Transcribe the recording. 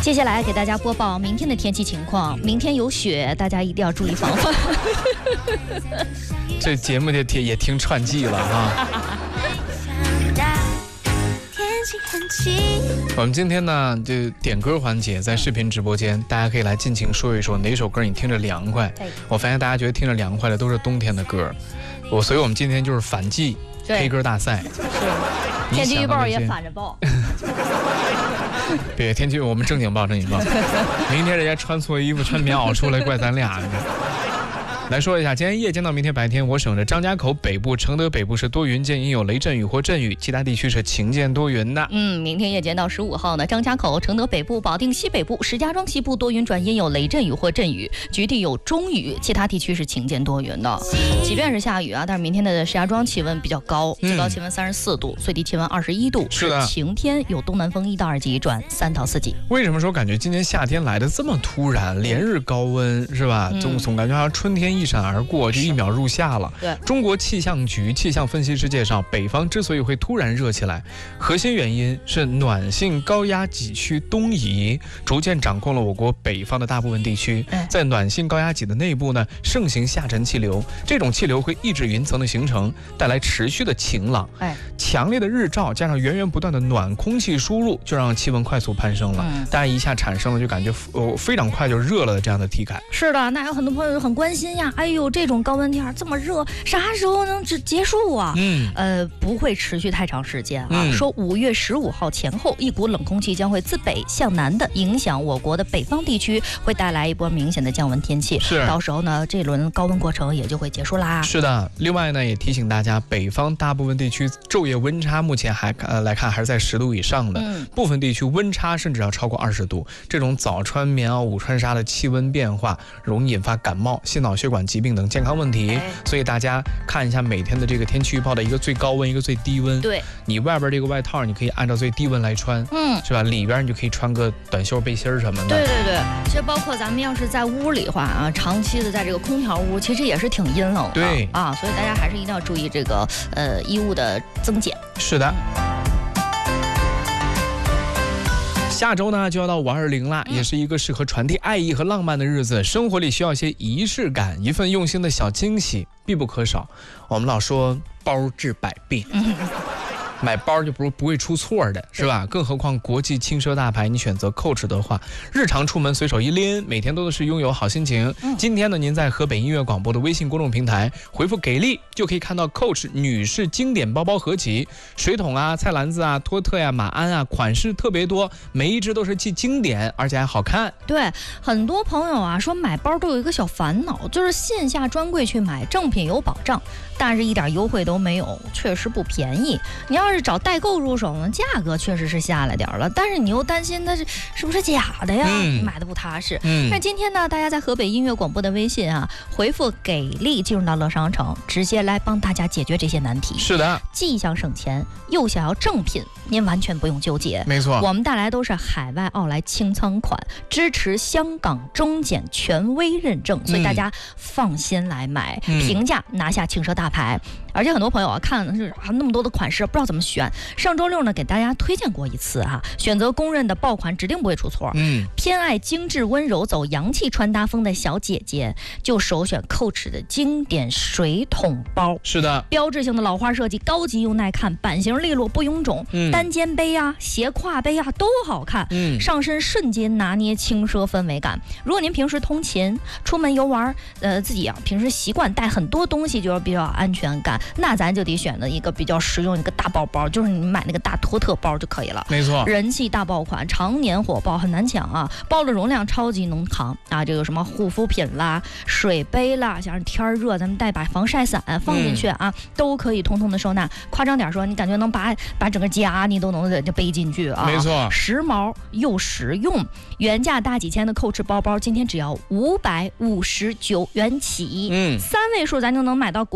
接下来给大家播报明天的天气情况。明天有雪，大家一定要注意防范。 这节目也听串季了哈。我们今天呢，就点歌环节，在视频直播间，大家可以来尽情说一说哪首歌你听着凉快。我发现大家觉得听着凉快的都是冬天的歌，所以我们今天就是反季 K 歌大赛。 是，天气预报也反着报。 别天气，我们正经报。明天人家穿错衣服穿棉袄出来，怪咱俩。来说一下，今天夜间到明天白天，我省的张家口北部、承德北部是多云见阴有雷阵雨或阵雨，其他地区是晴间多云的。 明天夜间到15号呢，张家口、承德北部、保定西北部、石家庄西部多云转阴有雷阵雨或阵雨，局地有中雨，其他地区是晴间多云的。即便是下雨啊，但是明天的石家庄气温比较高，最高气温34度，最低气温21度， 是的， 晴天，有东南风1到2级转3到4级。 为什么说感觉今年夏天来的这么突然，连日高温是吧？总感觉好像春天一闪而过，就1秒入夏了。 对， 中国气象局气象分析师介绍，北方之所以会突然热起来，核心原因是暖性高压脊区东移，逐渐掌控了我国北方的大部分地区。在暖性高压脊的内部呢，盛行下沉气流，这种气流会抑制云层的形成，带来持续的晴朗。强烈的日照加上源源不断的暖空气输入，就让气温快速攀升了。大家一下产生了就感觉非常快就热了的这样的体感。 是的，那有很多朋友就很关心呀，哎呦，这种高温天这么热，啥时候能结束啊？不会持续太长时间啊。说5月15号前后，一股冷空气将会自北向南的影响我国的北方地区，会带来一波明显的降温天气。 是， 到时候呢，这轮高温过程也就会结束啦。 是的，另外呢，也提醒大家，北方大部分地区昼夜温差目前来看还是在10度以上的，部分地区温差甚至要超过20度。这种早穿棉袄午穿纱的气温变化，容易引发感冒、心脑血管疾病等健康问题。所以大家看一下每天的这个天气预报的一个最高温，一个最低温。对，你外边这个外套你可以按照最低温来穿，是吧？里边你就可以穿个短袖背心什么的。对， 其实包括咱们要是在屋里的话啊，长期的在这个空调屋，其实也是挺阴冷的。 对啊， 所以大家还是一定要注意这个衣物的增减。 是的。下周呢就要到520了，也是一个适合传递爱意和浪漫的日子。生活里需要一些仪式感，一份用心的小惊喜必不可少。我们老说包治百病，买包就不会出错的，是吧？更何况国际轻奢大牌，你选择 Coach 的话，日常出门随手一拎，每天都是拥有好心情。今天呢，您在河北音乐广播的微信公众平台回复给力，就可以看到 Coach 女士经典包包合集，水桶啊、菜篮子啊、托特呀、马鞍啊，款式特别多，每一只都是既经典而且还好看。 对，很多朋友啊说买包都有一个小烦恼，就是线下专柜去买正品有保障，但是一点优惠都没有，确实不便宜。你要是找代购入手呢，价格确实是下来点了，但是你又担心它是不是假的呀，买的不踏实。但今天呢，大家在河北音乐广播的微信啊，回复给力进入到乐商城，直接来帮大家解决这些难题。 是的， 既想省钱又想要正品，您完全不用纠结。 没错， 我们带来都是海外奥莱清仓款，支持香港中检权威认证，所以大家放心来买，平价拿下轻奢大牌。而且很多朋友啊，看那么多的款式，不知道怎么选。上周六呢，给大家推荐过一次哈，选择公认的爆款，指定不会出错。偏爱精致温柔、走洋气穿搭风的小姐姐，就首选 Coach 的经典水桶包。 是的， 标志性的老花设计，高级又耐看，版型利落不臃肿，单肩背啊、斜挎背啊都好看。上身瞬间拿捏轻奢氛围感。如果您平时通勤、出门游玩，自己啊平时习惯带很多东西，就是比较安全感。那咱就得选择一个比较实用一个大包包，就是你买那个大托特包就可以了。 没错， 人气大爆款，常年火爆，很难抢啊！包的容量超级能扛啊！这个什么护肤品啦、水杯啦，像是天热咱们带把防晒伞放进去啊，都可以通通的收纳。夸张点说，你感觉能把整个家你都能就背进去啊！ 没错， 时髦又实用，原价大几千的Coach包包，今天只要559元起，3位数咱就能买到。